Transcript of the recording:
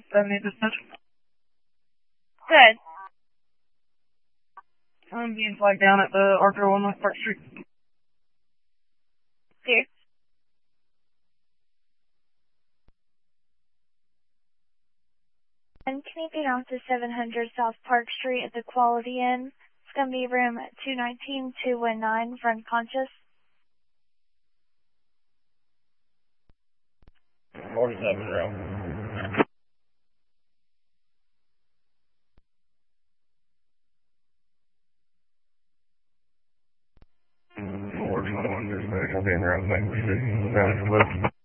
70 dispatch. Good. I'm being flagged down at the Arthur 1 West Park Street. Clear. And can you get on to 700 South Park Street at the Quality Inn? It's going to be room 219-219 for unconscious. 47-0. 41, there's medical being around the